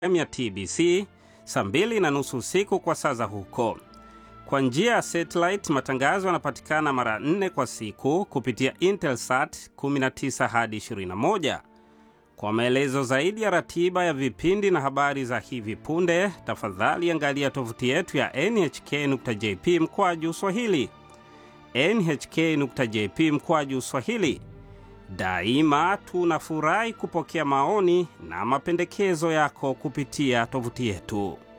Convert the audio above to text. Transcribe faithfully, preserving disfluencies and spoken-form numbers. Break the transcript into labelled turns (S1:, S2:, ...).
S1: ya T B C saa mbili na nusu usiku kwa saa za huko. Kwa njia ya satellite, matangazo yanapatikana mara nne kwa siku kupitia Intelsat kumi na tisa hadi ishirini na moja. Kwa maelezo zaidi ya ratiba ya vipindi na habari za hivi punde, tafadhali angalia tovuti yetu ya N H K nukta J P mkwaju Swahili. N H K nukta J P mkwaju Swahili. Daima tunafurahi kupokea maoni na mapendekezo yako kupitia tovuti yetu.